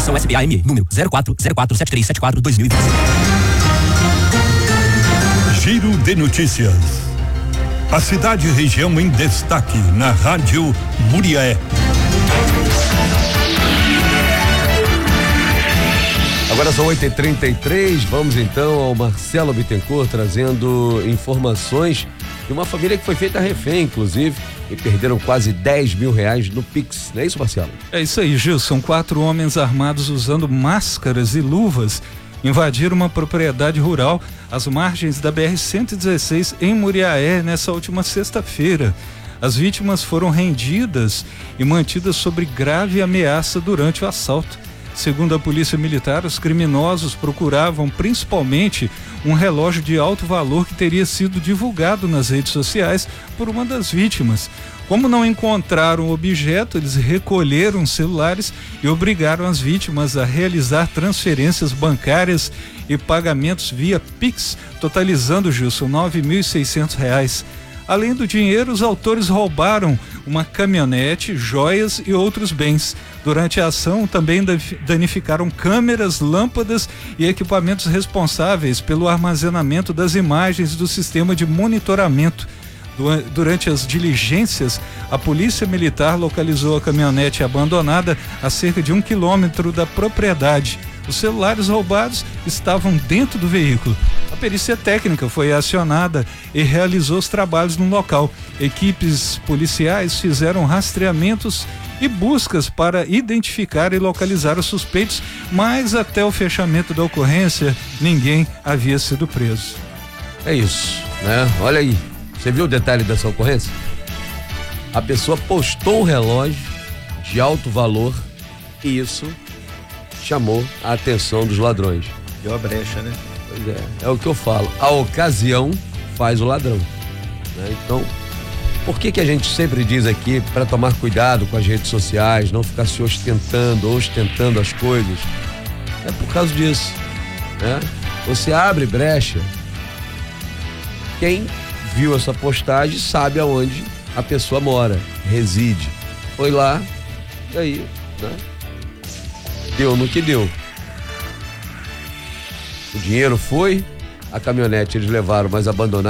Fundação SBAME, número 04047374-2025. Giro de notícias. A cidade e região em destaque na Rádio Muriaé. Agora são 8h33, vamos então ao Marcelo Bittencourt trazendo informações de uma família que foi feita refém, inclusive, e perderam quase R$10 mil no Pix. Não é isso, Marcelo? É isso aí, Gilson. 4 homens armados usando máscaras e luvas invadiram uma propriedade rural às margens da BR-116 em Muriaé nessa última sexta-feira. As vítimas foram rendidas e mantidas sob grave ameaça durante o assalto. Segundo a Polícia Militar, os criminosos procuravam principalmente um relógio de alto valor que teria sido divulgado nas redes sociais por uma das vítimas. Como não encontraram o objeto, eles recolheram os celulares e obrigaram as vítimas a realizar transferências bancárias e pagamentos via Pix, totalizando, Gilson, R$9.600. Além do dinheiro, os autores roubaram uma caminhonete, joias e outros bens. Durante a ação, também danificaram câmeras, lâmpadas e equipamentos responsáveis pelo armazenamento das imagens do sistema de monitoramento. Durante as diligências, a Polícia Militar localizou a caminhonete abandonada a cerca de 1 quilômetro da propriedade. Os celulares roubados estavam dentro do veículo. A perícia técnica foi acionada e realizou os trabalhos no local. Equipes policiais fizeram rastreamentos e buscas para identificar e localizar os suspeitos, mas até o fechamento da ocorrência, ninguém havia sido preso. É isso, né? Olha aí, você viu o detalhe dessa ocorrência? A pessoa postou um relógio de alto valor e isso chamou a atenção dos ladrões. Deu a brecha, né? Pois é o que eu falo, a ocasião faz o ladrão, né? Então, por que a gente sempre diz aqui para tomar cuidado com as redes sociais, não ficar se ostentando as coisas? É por causa disso, né? Você abre brecha, quem viu essa postagem sabe aonde a pessoa mora, reside, foi lá e aí, né? Deu no que deu. O dinheiro foi, a caminhonete eles levaram, mas abandonaram